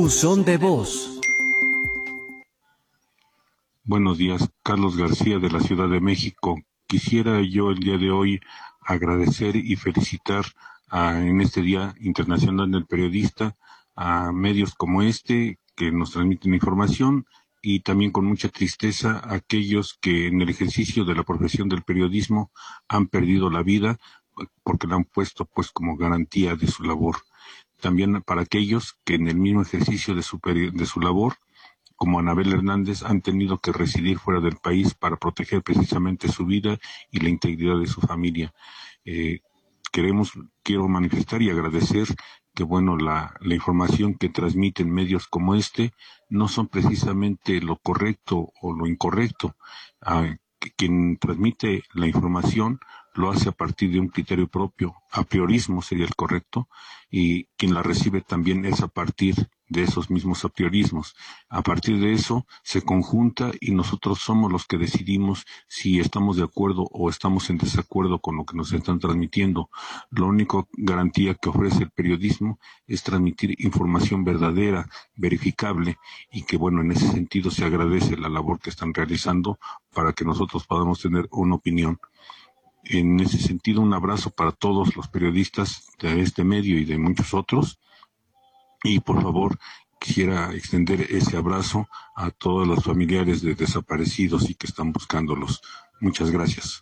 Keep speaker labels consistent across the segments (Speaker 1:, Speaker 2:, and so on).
Speaker 1: Buzón de voz.
Speaker 2: Buenos días, Carlos García de la Ciudad de México. Quisiera yo el día de hoy agradecer y felicitar en este Día Internacional del Periodista a medios como este que nos transmiten información, y también con mucha tristeza a aquellos que en el ejercicio de la profesión del periodismo han perdido la vida porque la han puesto pues como garantía de su labor. También para aquellos que en el mismo ejercicio de su labor, como Anabel Hernández, han tenido que residir fuera del país para proteger precisamente su vida y la integridad de su familia. Quiero manifestar y agradecer que la información que transmiten medios como este no son precisamente lo correcto o lo incorrecto. Quien transmite la información lo hace a partir de un criterio propio, a priorismo sería el correcto, y quien la recibe también es a partir de esos mismos a priorismos. A partir de eso se conjunta y nosotros somos los que decidimos si estamos de acuerdo o estamos en desacuerdo con lo que nos están transmitiendo. La única garantía que ofrece el periodismo es transmitir información verdadera, verificable, y que en ese sentido se agradece la labor que están realizando para que nosotros podamos tener una opinión. En ese sentido, un abrazo para todos los periodistas de este medio y de muchos otros. Y por favor, quisiera extender ese abrazo a todos los familiares de desaparecidos y que están buscándolos. Muchas gracias.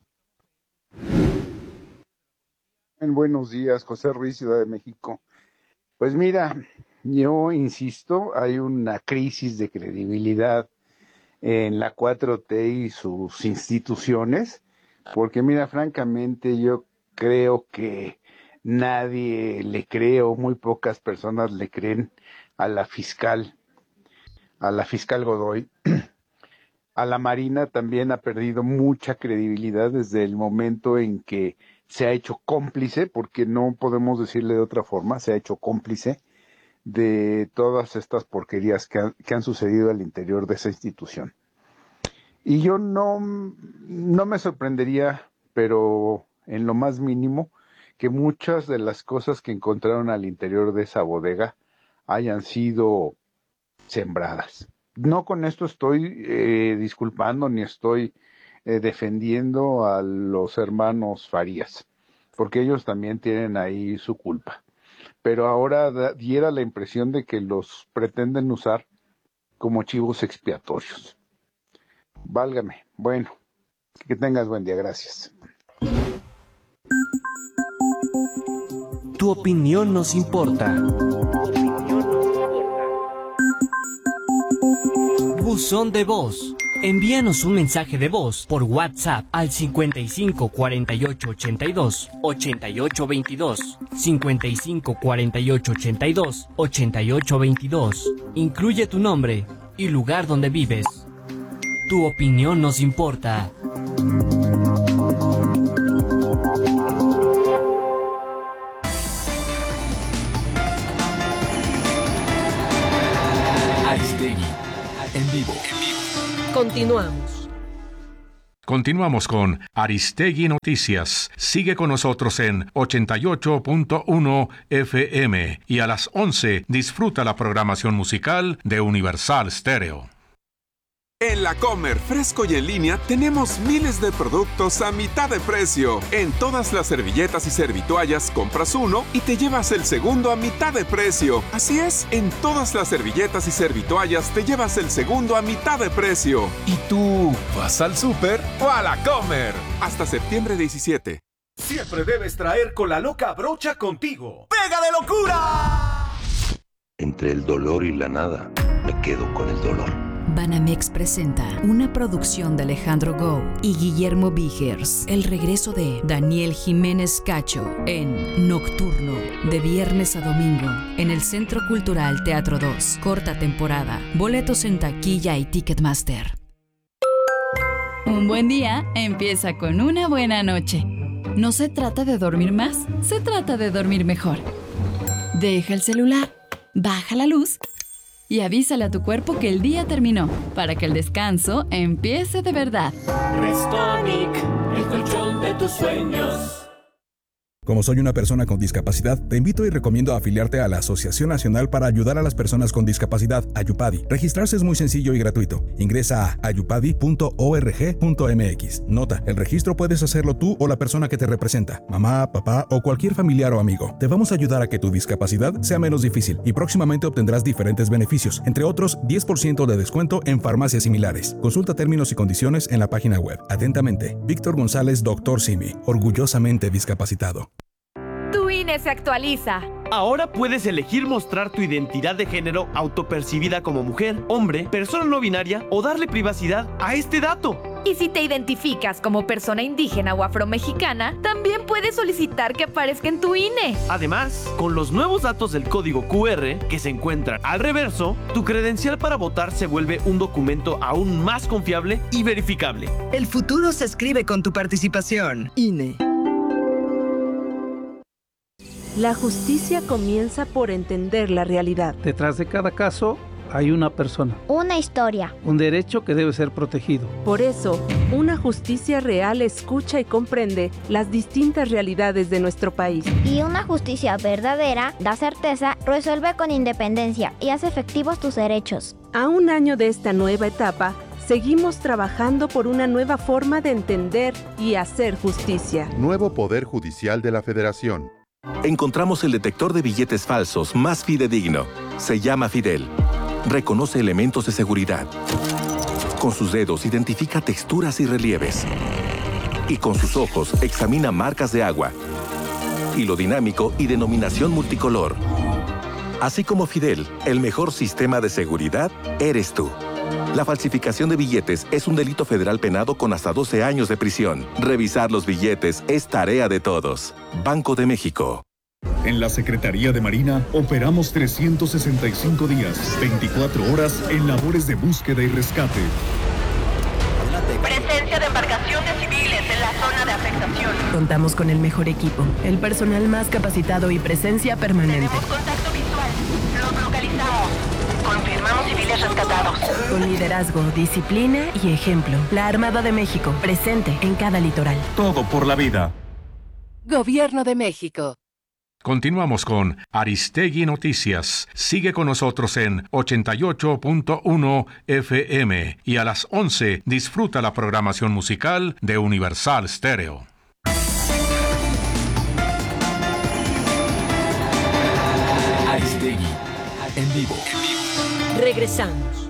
Speaker 3: Buenos días, José Ruiz, Ciudad de México. Pues mira, yo insisto, hay una crisis de credibilidad en la 4T y sus instituciones, porque mira, francamente yo creo que nadie le cree, o muy pocas personas le creen a la fiscal Godoy. A la Marina también ha perdido mucha credibilidad desde el momento en que se ha hecho cómplice, porque no podemos decirle de otra forma, se ha hecho cómplice de todas estas porquerías que han sucedido al interior de esa institución. Y yo no me sorprendería, pero en lo más mínimo, que muchas de las cosas que encontraron al interior de esa bodega hayan sido sembradas. No con esto estoy disculpando ni estoy defendiendo a los hermanos Farías, porque ellos también tienen ahí su culpa. Pero ahora diera la impresión de que los pretenden usar como chivos expiatorios. Válgame. Bueno, que tengas buen día. Gracias.
Speaker 1: Tu opinión nos importa. Buzón de voz. Envíanos un mensaje de voz por WhatsApp al 55 48 82 88 22, 55 48 82 88 22. Incluye tu nombre y lugar donde vives. Tu opinión nos importa.
Speaker 4: Aristegui, en vivo.
Speaker 5: Continuamos con Aristegui Noticias. Sigue con nosotros en 88.1 FM y a las 11 disfruta la programación musical de Universal Stereo.
Speaker 6: En La Comer, fresco y en línea, tenemos miles de productos a mitad de precio. En todas las servilletas y servitoallas compras uno y te llevas el segundo a mitad de precio. Así es, en todas las servilletas y servitoallas te llevas el segundo a mitad de precio.
Speaker 4: ¿Y tú vas al súper o a La Comer?
Speaker 6: Hasta septiembre 17.
Speaker 7: Siempre debes traer con la loca brocha contigo. ¡Pega de locura!
Speaker 8: Entre el dolor y la nada, me quedo con el dolor.
Speaker 9: Banamex presenta una producción de Alejandro Gou y Guillermo Vigers. El regreso de Daniel Jiménez Cacho en Nocturno, de viernes a domingo, en el Centro Cultural Teatro 2. Corta temporada. Boletos en taquilla y Ticketmaster.
Speaker 10: Un buen día empieza con una buena noche. No se trata de dormir más, se trata de dormir mejor. Deja el celular, baja la luz y avísale a tu cuerpo que el día terminó, para que el descanso empiece de verdad.
Speaker 11: Restonic, el colchón de tus sueños. Como soy una persona con discapacidad, te invito y recomiendo afiliarte a la Asociación Nacional para Ayudar a las Personas con Discapacidad, Ayupadi. Registrarse es muy sencillo y gratuito. Ingresa a ayupadi.org.mx. Nota, el registro puedes hacerlo tú o la persona que te representa, mamá, papá o cualquier familiar o amigo. Te vamos a ayudar a que tu discapacidad sea menos difícil y próximamente obtendrás diferentes beneficios, entre otros 10% de descuento en farmacias similares. Consulta términos y condiciones en la página web. Atentamente, Víctor González, Dr. Simi, orgullosamente discapacitado.
Speaker 12: Tu INE se actualiza.
Speaker 13: Ahora puedes elegir mostrar tu identidad de género autopercibida como mujer, hombre, persona no binaria o darle privacidad a este dato.
Speaker 12: Y si te identificas como persona indígena o afromexicana, también puedes solicitar que aparezca en tu INE.
Speaker 13: Además, con los nuevos datos del código QR que se encuentran al reverso, tu credencial para votar se vuelve un documento aún más confiable y verificable.
Speaker 14: El futuro se escribe con tu participación. INE.
Speaker 15: La justicia comienza por entender la realidad.
Speaker 16: Detrás de cada caso hay una persona.
Speaker 17: Una historia.
Speaker 16: Un derecho que debe ser protegido.
Speaker 15: Por eso, una justicia real escucha y comprende las distintas realidades de nuestro país.
Speaker 17: Y una justicia verdadera da certeza, resuelve con independencia y hace efectivos tus derechos.
Speaker 15: A un año de esta nueva etapa, seguimos trabajando por una nueva forma de entender y hacer justicia.
Speaker 18: Nuevo Poder Judicial de la Federación.
Speaker 19: Encontramos el detector de billetes falsos más fidedigno. Se llama Fidel. Reconoce elementos de seguridad. Con sus dedos identifica texturas y relieves. Y con sus ojos examina marcas de agua. Hilo dinámico y denominación multicolor. Así como Fidel, el mejor sistema de seguridad eres tú. La falsificación de billetes es un delito federal penado con hasta 12 años de prisión. Revisar los billetes es tarea de todos. Banco de México.
Speaker 20: En la Secretaría de Marina operamos 365 días, 24 horas en labores de búsqueda y rescate.
Speaker 21: Presencia de embarcaciones civiles en la zona de afectación.
Speaker 22: Contamos con el mejor equipo, el personal más capacitado y presencia permanente.
Speaker 21: Tenemos contacto visual. Los localizamos. Confirmamos civiles rescatados.
Speaker 22: Con liderazgo, disciplina y ejemplo. La Armada de México, presente en cada litoral.
Speaker 4: Todo por la vida.
Speaker 23: Gobierno de México.
Speaker 5: Continuamos con Aristegui Noticias. Sigue con nosotros en 88.1 FM y a las 11 disfruta la programación musical de Universal Stereo.
Speaker 24: Aristegui en vivo.
Speaker 23: Regresamos.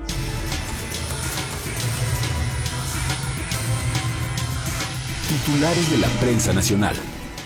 Speaker 24: Titulares de la prensa nacional.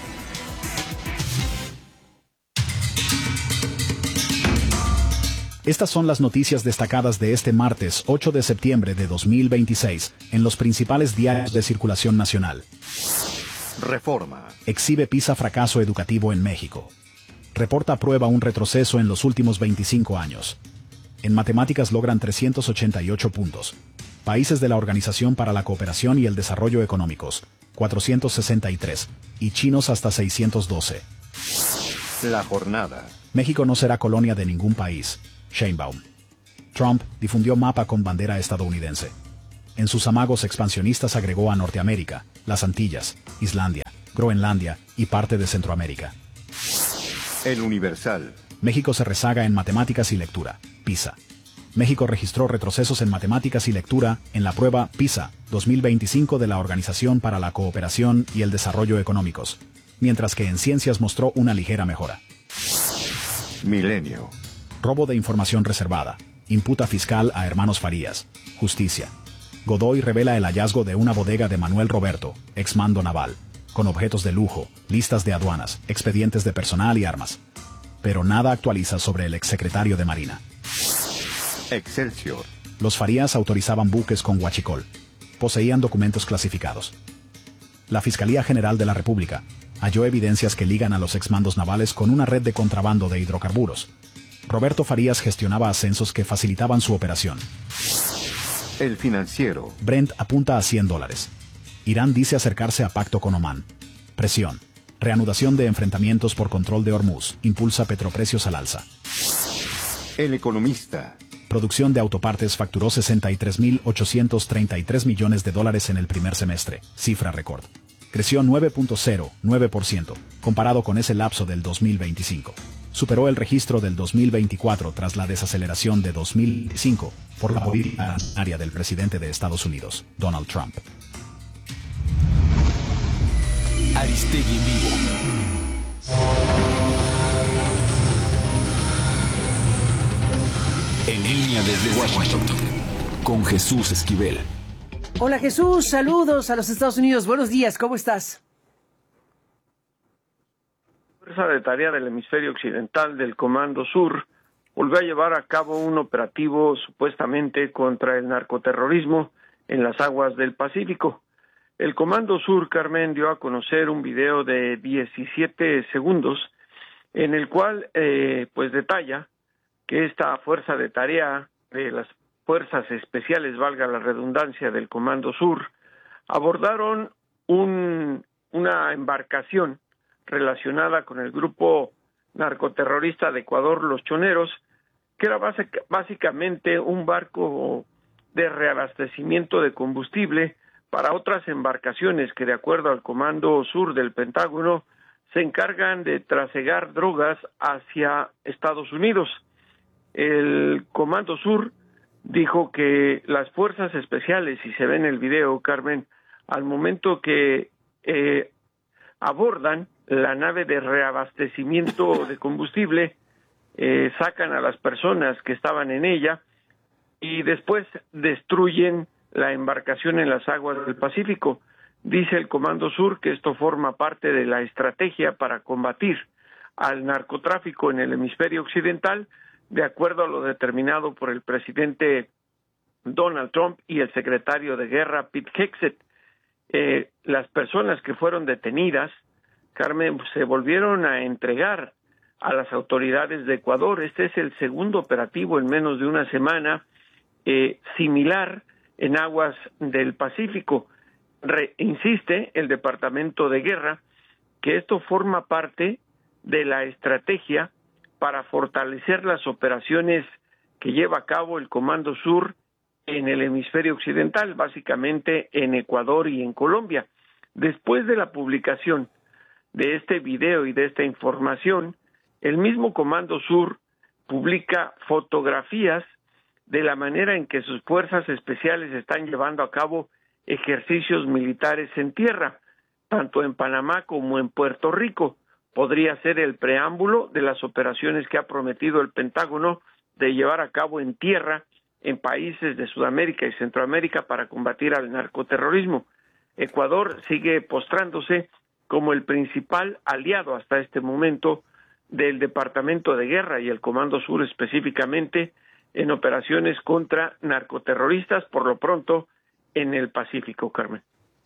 Speaker 25: Estas son las noticias destacadas de este martes 8 de septiembre de 2026 en los principales diarios de circulación nacional.
Speaker 18: Reforma.
Speaker 25: Exhibe PISA fracaso educativo en México. Reporta prueba un retroceso en los últimos 25 años. En matemáticas logran 388 puntos. Países de la Organización para la Cooperación y el Desarrollo Económicos, 463, y chinos hasta 612.
Speaker 18: La jornada.
Speaker 25: México no será colonia de ningún país. Sheinbaum. Trump difundió mapa con bandera estadounidense. En sus amagos expansionistas agregó a Norteamérica, las Antillas, Islandia, Groenlandia y parte de Centroamérica.
Speaker 18: El Universal.
Speaker 25: México se rezaga en matemáticas y lectura, PISA. México registró retrocesos en matemáticas y lectura en la prueba PISA 2025 de la Organización para la Cooperación y el Desarrollo Económicos, mientras que en ciencias mostró una ligera mejora.
Speaker 18: Milenio.
Speaker 25: Robo de información reservada. Imputa fiscal a hermanos Farías. Justicia. Godoy revela el hallazgo de una bodega de Manuel Roberto, exmando naval, con objetos de lujo, listas de aduanas, expedientes de personal y armas. Pero nada actualiza sobre el exsecretario de Marina.
Speaker 18: Excelsior.
Speaker 25: Los Farías autorizaban buques con huachicol. Poseían documentos clasificados. La Fiscalía General de la República halló evidencias que ligan a los exmandos navales con una red de contrabando de hidrocarburos. Roberto Farías gestionaba ascensos que facilitaban su operación.
Speaker 18: El Financiero.
Speaker 25: Brent apunta a $100. Irán dice acercarse a pacto con Omán. Presión. Reanudación de enfrentamientos por control de Hormuz impulsa petroprecios al alza.
Speaker 18: El Economista.
Speaker 25: Producción de autopartes facturó $63.833 millones en el primer semestre, cifra récord. creció 9.09%, comparado con ese lapso del 2025. Superó el registro del 2024 tras la desaceleración de 2005 por la política área del presidente de Estados Unidos, Donald Trump.
Speaker 24: Aristegui en vivo. En línea desde Washington, con Jesús Esquivel.
Speaker 1: Hola Jesús, saludos a los Estados Unidos. Buenos días, ¿cómo estás?
Speaker 2: La Fuerza de Tarea del Hemisferio Occidental del Comando Sur volvió a llevar a cabo un operativo supuestamente contra el narcoterrorismo en las aguas del Pacífico. El Comando Sur, Carmen, dio a conocer un video de 17 segundos en el cual pues detalla que esta fuerza de tarea de las Fuerzas Especiales, valga la redundancia, del Comando Sur, abordaron una embarcación relacionada con el grupo narcoterrorista de Ecuador, Los Choneros, que era básicamente un barco de reabastecimiento de combustible para otras embarcaciones que, de acuerdo al Comando Sur del Pentágono, se encargan de trasegar drogas hacia Estados Unidos. El Comando Sur dijo que las fuerzas especiales, si se ve en el video, Carmen, al momento que abordan la nave de reabastecimiento de combustible, sacan a las personas que estaban en ella y después destruyen la embarcación en las aguas del Pacífico. Dice el Comando Sur que esto forma parte de la estrategia para combatir al narcotráfico en el hemisferio occidental, de acuerdo a lo determinado por el presidente Donald Trump y el secretario de Guerra, Pete Hegseth. Las personas que fueron detenidas, Carmen, se volvieron a entregar a las autoridades de Ecuador. Este es el segundo operativo en menos de una semana, similar en aguas del Pacífico. Insiste el Departamento de Guerra que esto forma parte de la estrategia para fortalecer las operaciones que lleva a cabo el Comando Sur en el hemisferio occidental, básicamente en Ecuador y en Colombia. Después de la publicación de este video y de esta información, el mismo Comando Sur publica fotografías de la manera en que sus fuerzas especiales están llevando a cabo ejercicios militares en tierra, tanto en Panamá como en Puerto Rico. Podría ser el preámbulo de las operaciones que ha prometido el Pentágono de llevar a cabo en tierra en países de Sudamérica y Centroamérica para combatir al narcoterrorismo. Ecuador sigue postrándose como el principal aliado hasta este momento del Departamento de Guerra y el Comando Sur específicamente en operaciones contra narcoterroristas, por lo pronto en el Pacífico, Carmen.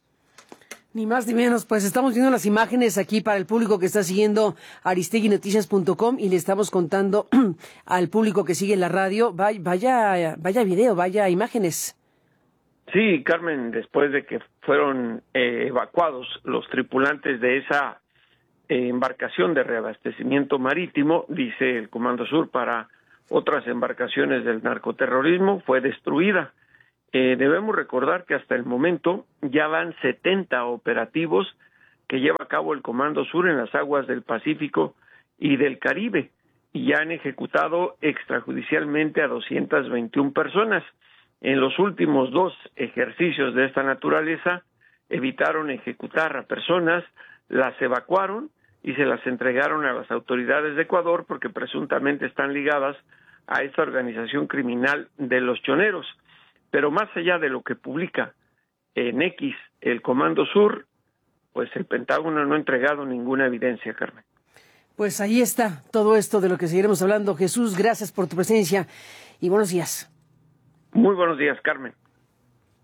Speaker 1: Ni más ni menos, pues estamos viendo las imágenes aquí para el público que está siguiendo aristeguinoticias.com y le estamos contando al público que sigue la radio, vaya video, vaya imágenes.
Speaker 2: Sí, Carmen, después de que fueron evacuados los tripulantes de esa embarcación de reabastecimiento marítimo, dice el Comando Sur, para otras embarcaciones del narcoterrorismo, fue destruida. Debemos recordar que hasta el momento ya van 70 operativos que lleva a cabo el Comando Sur en las aguas del Pacífico y del Caribe, y ya han ejecutado extrajudicialmente a 221 personas. En los últimos 2 ejercicios de esta naturaleza evitaron ejecutar a personas, las evacuaron y se las entregaron a las autoridades de Ecuador porque presuntamente están ligadas a esta organización criminal de los choneros. Pero más allá de lo que publica en X el Comando Sur, pues el Pentágono no ha entregado ninguna evidencia, Carmen.
Speaker 1: Pues ahí está todo esto de lo que seguiremos hablando. Jesús, gracias por tu presencia y buenos días.
Speaker 2: Muy buenos días, Carmen.